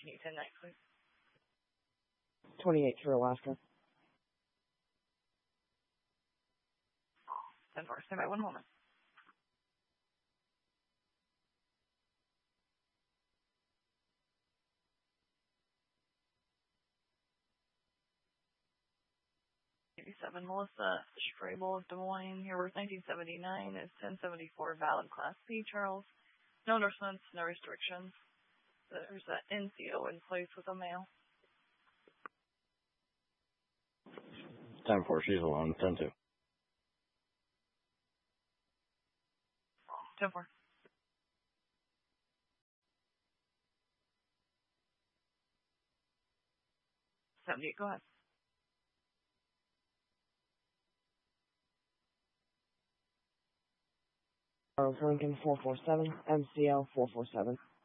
you 10 next, please? 28 for Alaska. 10-4, stand by 1 moment. Melissa Strable of Des Moines, here with 1979 is 1074 valid Class C, Charles. No endorsements, no restrictions. There's an NCO in place with a male. 10-4, she's alone. 10-2. 10-4. 78, go ahead. Charles Lincoln 447, MCL 447.